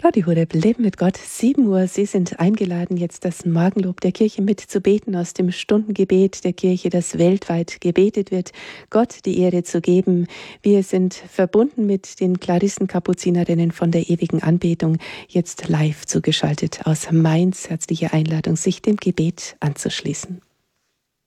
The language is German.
Radio Horeb, Leben mit Gott, 7 Uhr. Sie sind eingeladen, jetzt das Morgenlob der Kirche mitzubeten aus dem Stundengebet der Kirche, das weltweit gebetet wird, Gott die Ehre zu geben. Wir sind verbunden mit den Klarissenkapuzinerinnen von der ewigen Anbetung, jetzt live zugeschaltet aus Mainz. Herzliche Einladung, sich dem Gebet anzuschließen.